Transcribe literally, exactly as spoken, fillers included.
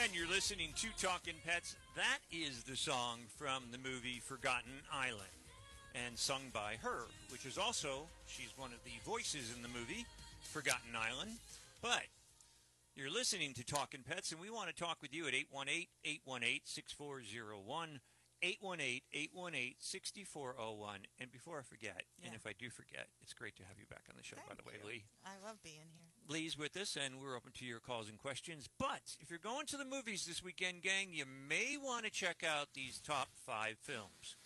And you're listening to Talkin' Pets. That is the song from the movie Forgotten Island, and sung by her, which is also, she's one of the voices in the movie Forgotten Island. But you're listening to Talkin' Pets, and we want to talk with you at eight one eight, eight one eight, six four zero one, eight one eight, eight one eight, six four zero one. And before I forget, yeah. and if I do forget, it's great to have you back on the show, Thank by the way, you. Lee. I love being here. Lee's with us, and we're open to your calls and questions. But if you're going to the movies this weekend, gang, you may want to check out these top five films.